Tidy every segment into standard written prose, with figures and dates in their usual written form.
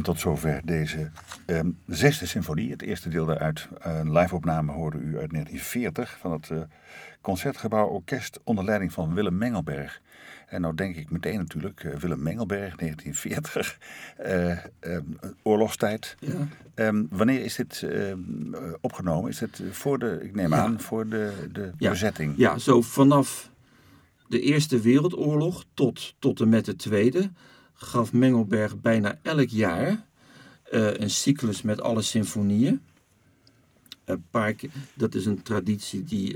En tot zover deze zesde symfonie. Het eerste deel daaruit, een live-opname hoorde u uit 1940 van het Concertgebouw Orkest onder leiding van Willem Mengelberg. En nou denk ik meteen natuurlijk, Willem Mengelberg, 1940, oorlogstijd. Ja. Wanneer is dit opgenomen? Is het voor de bezetting? Ja, zo vanaf de Eerste Wereldoorlog tot en met de Tweede gaf Mengelberg bijna elk jaar een cyclus met alle symfonieën. Dat is een traditie die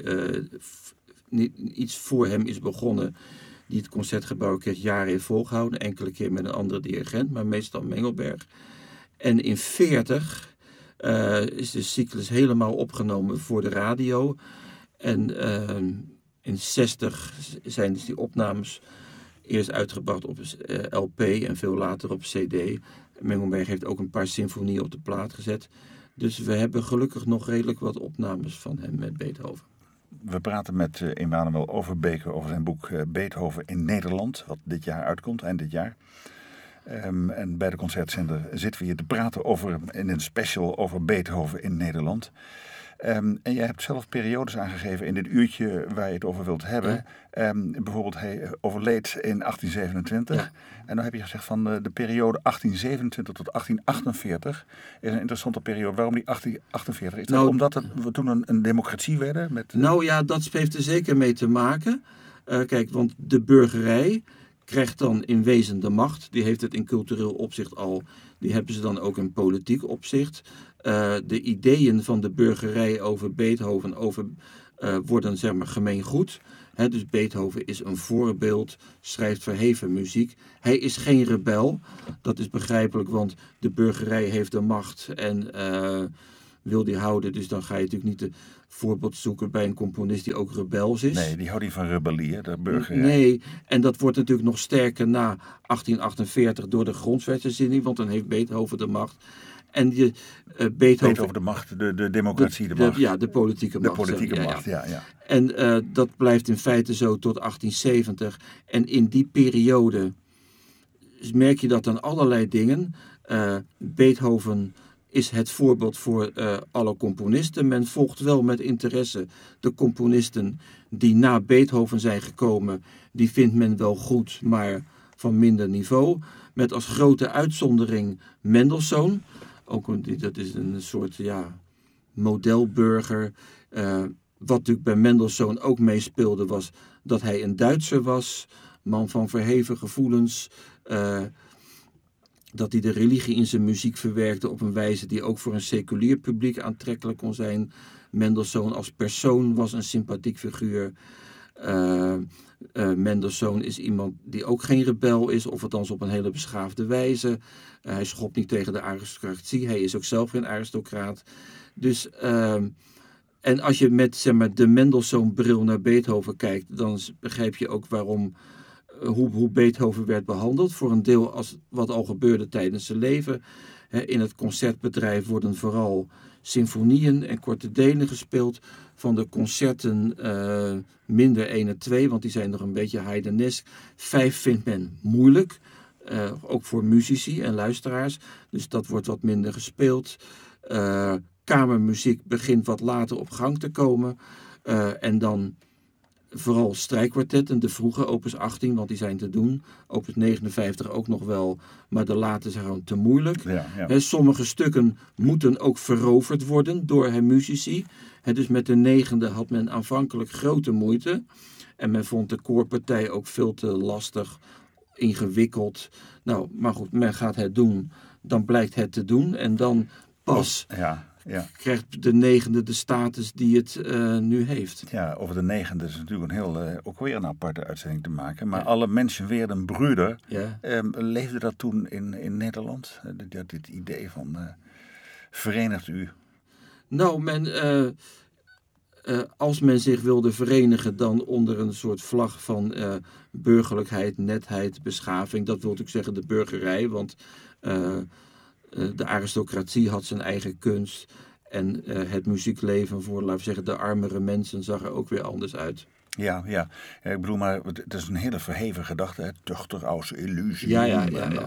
iets voor hem is begonnen, die het Concertgebouworkest jaren heeft volgehouden. Enkele keer met een andere dirigent, maar meestal Mengelberg. En in 1940 is de cyclus helemaal opgenomen voor de radio. En in 1960 zijn dus die opnames eerst uitgebracht op LP en veel later op CD. Mengelberg heeft ook een paar symfonieën op de plaat gezet. Dus we hebben gelukkig nog redelijk wat opnames van hem met Beethoven. We praten met Emanuel Overbeek over zijn boek Beethoven in Nederland, wat dit jaar uitkomt, eind dit jaar. En bij de Concertzender zitten we hier te praten in een special over Beethoven in Nederland. En jij hebt zelf periodes aangegeven in dit uurtje waar je het over wilt hebben. Ja. Bijvoorbeeld hij overleed in 1827. Ja. En dan heb je gezegd van de periode 1827 tot 1848 is een interessante periode. Waarom die 1848? Is dat omdat we toen een democratie werden? Nou ja, dat heeft er zeker mee te maken. Kijk, want de burgerij krijgt dan in wezen de macht. Die heeft het in cultureel opzicht al. Die hebben ze dan ook in politiek opzicht. De ideeën van de burgerij over Beethoven worden zeg maar gemeengoed. Dus Beethoven is een voorbeeld, schrijft verheven muziek. Hij is geen rebel. Dat is begrijpelijk, want de burgerij heeft de macht en wil die houden. Dus dan ga je natuurlijk niet de voorbeeld zoeken bij een componist die ook rebels is. Nee, die houdt niet van rebellie, de burgerij. Nee, en dat wordt natuurlijk nog sterker na 1848 door de grondwetsherziening, want dan heeft Beethoven de macht. En Beethoven de macht, de democratie de macht. Ja, de politieke macht. De politieke macht, ja. En dat blijft in feite zo tot 1870. En in die periode merk je dat aan allerlei dingen. Beethoven is het voorbeeld voor alle componisten. Men volgt wel met interesse de componisten die na Beethoven zijn gekomen. Die vindt men wel goed, maar van minder niveau. Met als grote uitzondering Mendelssohn. Dat is een soort modelburger. Wat natuurlijk bij Mendelssohn ook meespeelde was dat hij een Duitser was. Man van verheven gevoelens. Dat hij de religie in zijn muziek verwerkte op een wijze die ook voor een seculier publiek aantrekkelijk kon zijn. Mendelssohn als persoon was een sympathiek figuur. Mendelssohn is iemand die ook geen rebel is, of althans op een hele beschaafde wijze. Hij schopt niet tegen de aristocratie. Hij is ook zelf geen aristocraat. Dus, en als je met de Mendelssohn-bril naar Beethoven kijkt, dan begrijp je ook hoe Beethoven werd behandeld. Voor een deel als wat al gebeurde tijdens zijn leven. In het concertbedrijf worden vooral symfonieën en korte delen gespeeld. Van de concerten minder 1 en 2, want die zijn nog een beetje heidenesk. 5 vindt men moeilijk, ook voor muzici en luisteraars. Dus dat wordt wat minder gespeeld. Kamermuziek begint wat later op gang te komen. En dan vooral strijkkwartetten, de vroege opus 18, want die zijn te doen. Opus 59 ook nog wel, maar de late zijn gewoon te moeilijk. Ja. Sommige stukken moeten ook veroverd worden door muzici. Dus met de 9e had men aanvankelijk grote moeite. En men vond de koorpartij ook veel te lastig, ingewikkeld. Nou, maar goed, men gaat het doen. Dan blijkt het te doen en dan pas krijgt de 9e de status die het nu heeft. Ja, over de 9e is natuurlijk ook weer een aparte uitzending te maken. Maar alle mensen weer een broeder. Ja. Leefde dat toen in Nederland? Dit idee van verenigt u? Nou, als men zich wilde verenigen dan onder een soort vlag van burgerlijkheid, netheid, beschaving. Dat wil natuurlijk zeggen de burgerij, want de aristocratie had zijn eigen kunst. En het muziekleven voor, laten we zeggen, de armere mensen zag er ook weer anders uit. Ja, ik bedoel, maar het is een hele verheven gedachte, tuchter als illusie.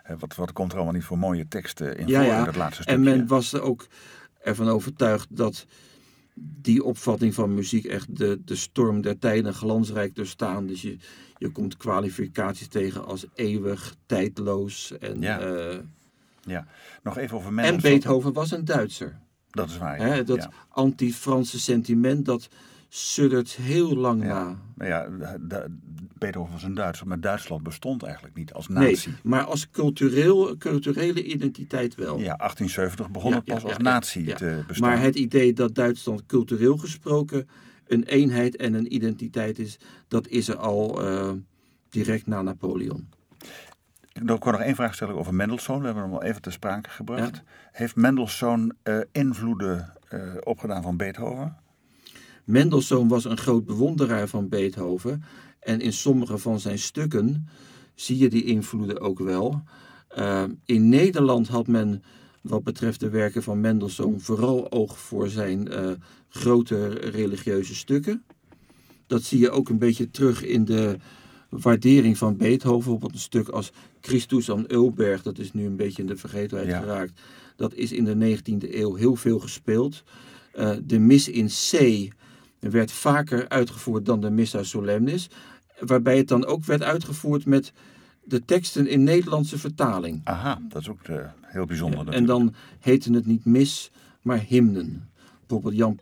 Wat komt er allemaal niet voor mooie teksten in Ja, voor ja. in dat laatste stukje. En men was er ook ervan overtuigd dat die opvatting van muziek echt de storm der tijden glansrijk doorstaan. Dus je komt kwalificaties tegen als eeuwig, tijdloos. En, Ja. Nog even over en Mendelssohn. Beethoven was een Duitser. Dat is waar. Hè, dat anti-Franse sentiment, dat suddert heel lang na. Nou ja, Beethoven was een Duitser, maar Duitsland bestond eigenlijk niet als natie. Nee, maar als culturele identiteit wel. Ja, 1870 begon het pas als natie te bestaan. Maar het idee dat Duitsland cultureel gesproken een eenheid en een identiteit is, dat is er al direct na Napoleon. Ik kon nog één vraag stellen over Mendelssohn. We hebben hem al even ter sprake gebracht. Ja. Heeft Mendelssohn invloeden opgedaan van Beethoven? Mendelssohn was een groot bewonderaar van Beethoven. En in sommige van zijn stukken zie je die invloeden ook wel. In Nederland had men, wat betreft de werken van Mendelssohn, vooral oog voor zijn grote religieuze stukken. Dat zie je ook een beetje terug in de waardering van Beethoven. Bijvoorbeeld een stuk als Christus aan Ölberg, dat is nu een beetje in de vergetelheid geraakt. Dat is in de 19e eeuw heel veel gespeeld. De mis in C werd vaker uitgevoerd dan de Missa Solemnis, waarbij het dan ook werd uitgevoerd met de teksten in Nederlandse vertaling. Aha, dat is ook heel bijzonder natuurlijk. En dan heette het niet mis, maar hymnen. Bijvoorbeeld Jan